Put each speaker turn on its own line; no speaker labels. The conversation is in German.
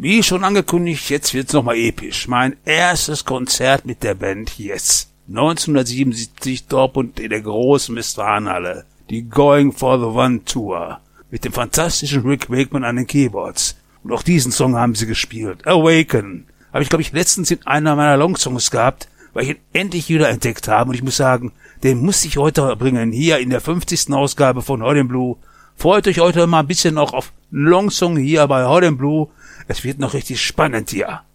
Wie schon angekündigt, jetzt wird's nochmal episch. Mein erstes Konzert mit der Band Yes. 1977 Dortmund in der großen Westfalenhalle. Die Going for the One Tour. Mit dem fantastischen Rick Wakeman an den Keyboards. Und auch diesen Song haben sie gespielt. Awaken. Habe ich, glaube ich, letztens in einer meiner Longsongs gehabt, weil ich ihn endlich wieder entdeckt habe. Und ich muss sagen, den muss ich heute bringen. Hier in der 50. Ausgabe von Hot & Blue. Freut euch heute mal ein bisschen noch auf einen Longsong hier bei Hot & Blue. Es wird noch richtig spannend hier.